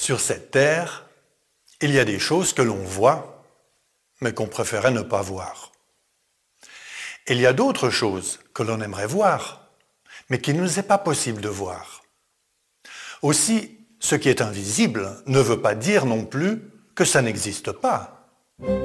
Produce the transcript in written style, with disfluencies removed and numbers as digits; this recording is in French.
Sur cette terre, il y a des choses que l'on voit, mais qu'on préférait ne pas voir. Il y a d'autres choses que l'on aimerait voir, mais qu'il ne nous est pas possible de voir. Aussi, ce qui est invisible ne veut pas dire non plus que ça n'existe pas.